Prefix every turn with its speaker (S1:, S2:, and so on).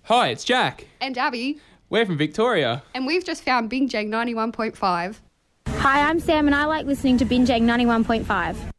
S1: Hi, it's Jack.
S2: And Abby.
S1: We're from Victoria.
S2: And we've just found Binjang 91.5.
S3: Hi, I'm Sam and I like listening to Binjang 91.5.